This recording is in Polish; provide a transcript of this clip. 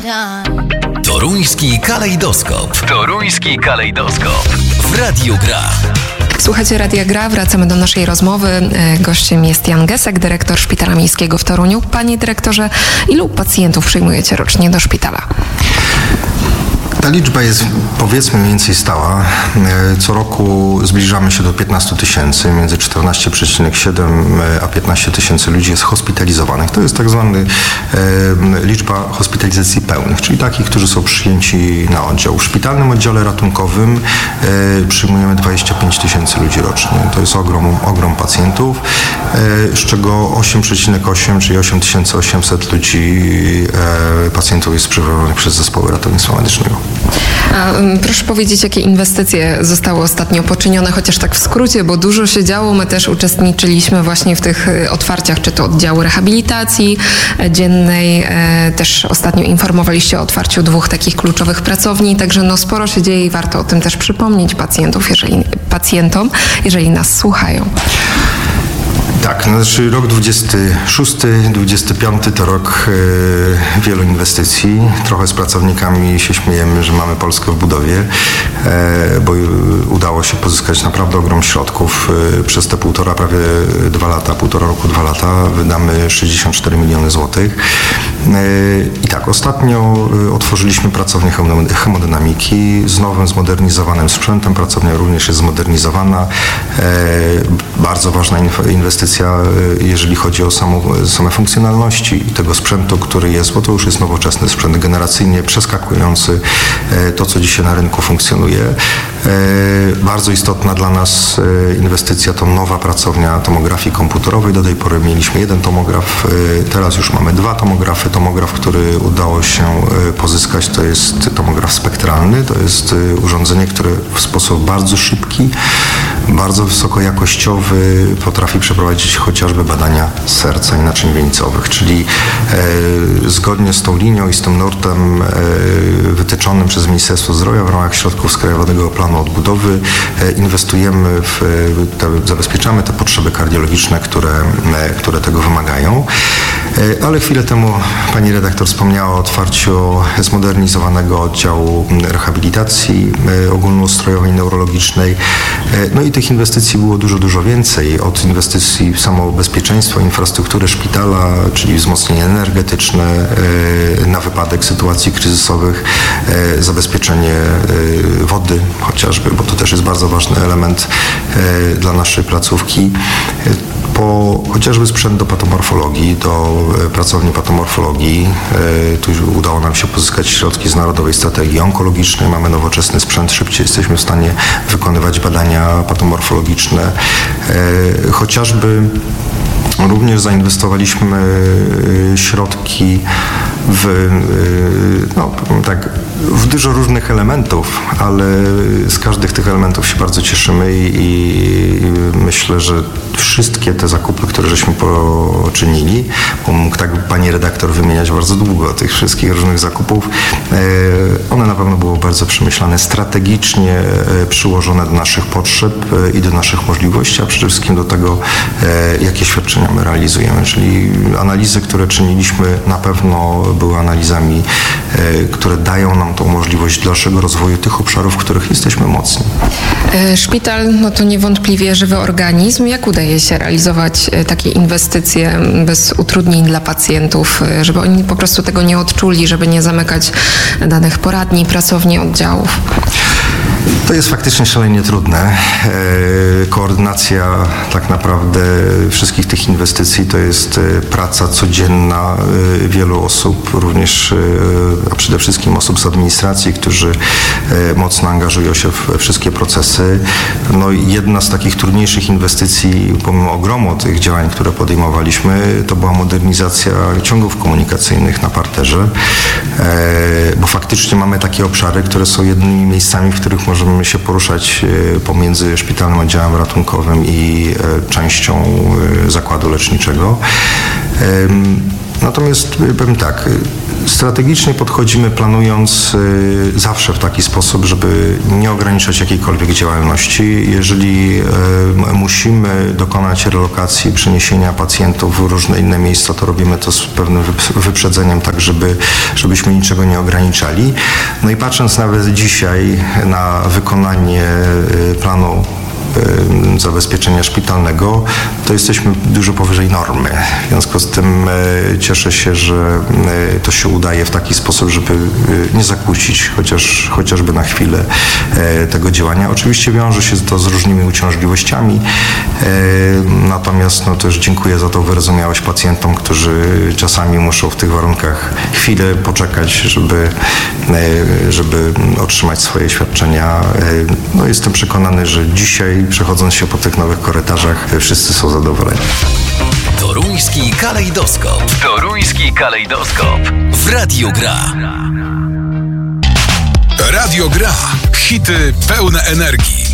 Toruński kalejdoskop. Toruński kalejdoskop. W Radiu Gra. Słuchajcie Radia Gra, wracamy do naszej rozmowy. Gościem jest Jan Gesek, dyrektor Szpitala Miejskiego w Toruniu. Panie dyrektorze, ilu pacjentów przyjmujecie rocznie do szpitala? Ta liczba jest powiedzmy mniej więcej stała. Co roku zbliżamy się do 15 tysięcy, między 14,7 a 15 tysięcy ludzi jest hospitalizowanych. To jest tak zwana liczba hospitalizacji pełnych, czyli takich, którzy są przyjęci na oddział. W szpitalnym oddziale ratunkowym przyjmujemy 25 tysięcy ludzi rocznie. To jest ogrom pacjentów, z czego 8,8, czyli 8800 ludzi, pacjentów jest przywołanych przez zespoły ratownictwa medycznego. A proszę powiedzieć, jakie inwestycje zostały ostatnio poczynione, chociaż tak w skrócie, bo dużo się działo. My też uczestniczyliśmy właśnie w tych otwarciach, czy to oddziału rehabilitacji dziennej. Też ostatnio informowaliście o otwarciu 2 takich kluczowych pracowni, także sporo się dzieje i warto o tym też przypomnieć pacjentom, jeżeli nas słuchają. Tak, znaczy rok 26, 25 to rok wielu inwestycji. Trochę z pracownikami się śmiejemy, że mamy Polskę w budowie, bo udało się pozyskać naprawdę ogrom środków. Przez te prawie 2 lata wydamy 64 miliony złotych. I tak, ostatnio otworzyliśmy pracownię hemodynamiki z nowym, zmodernizowanym sprzętem. Pracownia również jest zmodernizowana. Bardzo ważna inwestycja, jeżeli chodzi o same funkcjonalności tego sprzętu, który jest, bo to już jest nowoczesny sprzęt, generacyjnie przeskakujący to, co dzisiaj na rynku funkcjonuje. Bardzo istotna dla nas inwestycja to nowa pracownia tomografii komputerowej. Do tej pory mieliśmy 1 tomograf, teraz już mamy 2 tomografy. Tomograf, który udało się pozyskać, to jest tomograf spektralny. To jest urządzenie, które w sposób bardzo szybki, bardzo wysokojakościowy potrafi przeprowadzić chociażby badania serca i naczyń wieńcowych, czyli zgodnie z tą linią i z tym nurtem wytyczonym przez Ministerstwo Zdrowia w ramach środków z Krajowego Planu Odbudowy inwestujemy zabezpieczamy te potrzeby kardiologiczne, które tego wymagają. Ale chwilę temu pani redaktor wspomniała o otwarciu zmodernizowanego oddziału rehabilitacji ogólnoustrojowej, neurologicznej. No i tych inwestycji było dużo więcej. Od inwestycji w samo bezpieczeństwo, infrastrukturę szpitala, czyli wzmocnienie energetyczne na wypadek sytuacji kryzysowych, zabezpieczenie wody chociażby, bo to też jest bardzo ważny element dla naszej placówki. Chociażby sprzęt do patomorfologii, do pracowni patomorfologii. Tu udało nam się pozyskać środki z Narodowej Strategii Onkologicznej. Mamy nowoczesny sprzęt, szybciej jesteśmy w stanie wykonywać badania patomorfologiczne. Chociażby również zainwestowaliśmy środki w dużo różnych elementów, ale z każdych tych elementów się bardzo cieszymy i myślę, że wszystkie te zakupy, które żeśmy poczynili, bo mógł tak pani redaktor wymieniać bardzo długo tych wszystkich różnych zakupów, one na pewno były bardzo przemyślane, strategicznie przyłożone do naszych potrzeb i do naszych możliwości, a przede wszystkim do tego, jakie świadczenia my realizujemy. Czyli analizy, które czyniliśmy, na pewno były analizami, które dają nam tą możliwość dalszego rozwoju tych obszarów, w których jesteśmy mocni. Szpital to niewątpliwie żywy organizm. Jak udaje się realizować takie inwestycje bez utrudnień dla pacjentów, żeby oni po prostu tego nie odczuli, żeby nie zamykać danych poradni, pracowni, oddziałów? To jest faktycznie szalenie trudne. Koordynacja tak naprawdę wszystkich tych inwestycji to jest praca codzienna wielu osób, również, a przede wszystkim osób z administracji, którzy mocno angażują się we wszystkie procesy. No i jedna z takich trudniejszych inwestycji, pomimo ogromu tych działań, które podejmowaliśmy, to była modernizacja ciągów komunikacyjnych na parterze, bo faktycznie mamy takie obszary, które są jedynymi miejscami, w których możemy się poruszać pomiędzy szpitalnym oddziałem ratunkowym i częścią zakładu leczniczego. Natomiast powiem tak, strategicznie podchodzimy, planując zawsze w taki sposób, żeby nie ograniczać jakiejkolwiek działalności. Jeżeli musimy dokonać relokacji, przeniesienia pacjentów w różne inne miejsca, to robimy to z pewnym wyprzedzeniem, tak żebyśmy niczego nie ograniczali. No i patrząc nawet dzisiaj na wykonanie planu zabezpieczenia szpitalnego, to jesteśmy dużo powyżej normy. W związku z tym cieszę się, że to się udaje w taki sposób, żeby nie zakłócić chociażby na chwilę tego działania. Oczywiście wiąże się to z różnymi uciążliwościami, natomiast też dziękuję za tą wyrozumiałość pacjentom, którzy czasami muszą w tych warunkach chwilę poczekać, żeby otrzymać swoje świadczenia. No, jestem przekonany, że dzisiaj, przechodząc się po tych nowych korytarzach, wszyscy są zadowoleni. Toruński kalejdoskop. Toruński kalejdoskop. W Radiu Gra. Radio Gra. Hity pełne energii.